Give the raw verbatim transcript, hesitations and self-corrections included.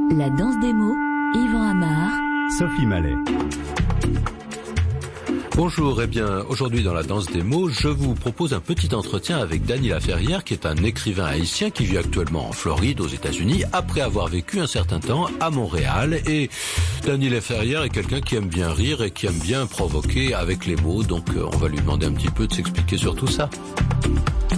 La danse des mots, Yvan Amar, Sophie Mallet. Bonjour, eh bien, aujourd'hui dans la danse des mots, je vous propose un petit entretien avec Dany Laferrière, qui est un écrivain haïtien qui vit actuellement en Floride, aux États-Unis, après avoir vécu un certain temps à Montréal. Et Dany Laferrière est quelqu'un qui aime bien rire et qui aime bien provoquer avec les mots, donc on va lui demander un petit peu de s'expliquer sur tout ça.